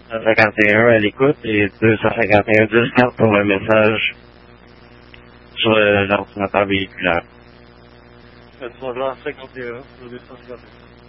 151 à l'écoute et 251 discard pour le message sur l'ordinateur véhiculaire. Tu vas voir 51 sur 251.